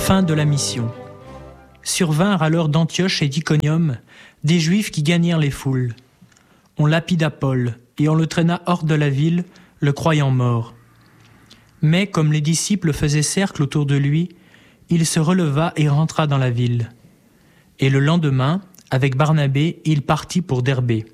Fin de la mission. Survinrent alors d'Antioche et d'Iconium des Juifs qui gagnèrent les foules. On lapida Paul, et on le traîna hors de la ville, le croyant mort. Mais comme les disciples faisaient cercle autour de lui, il se releva et rentra dans la ville. Et le lendemain, avec Barnabé, il partit pour Derbé.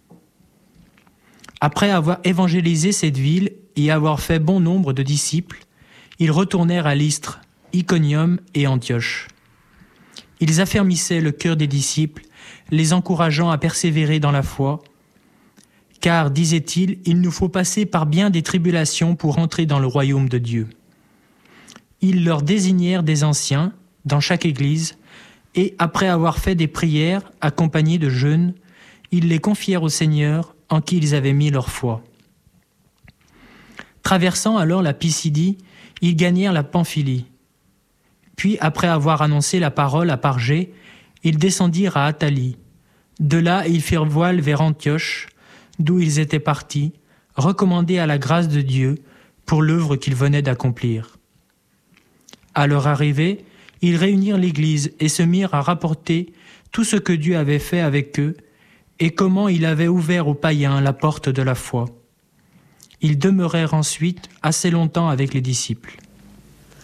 Après avoir évangélisé cette ville et avoir fait bon nombre de disciples, ils retournèrent à Lystre, Iconium et Antioche. Ils affermissaient le cœur des disciples, les encourageant à persévérer dans la foi, car, disait-il, il nous faut passer par bien des tribulations pour entrer dans le royaume de Dieu. Ils leur désignèrent des anciens dans chaque église, et après avoir fait des prières accompagnées de jeûnes, ils les confièrent au Seigneur en qui ils avaient mis leur foi. Traversant alors la Pisidie, ils gagnèrent la Pamphylie. Puis, après avoir annoncé la parole à Pargée, ils descendirent à Attalie. De là, ils firent voile vers Antioche, d'où ils étaient partis, recommandés à la grâce de Dieu pour l'œuvre qu'ils venaient d'accomplir. À leur arrivée, ils réunirent l'Église et se mirent à rapporter tout ce que Dieu avait fait avec eux et comment il avait ouvert aux païens la porte de la foi. Ils demeurèrent ensuite assez longtemps avec les disciples.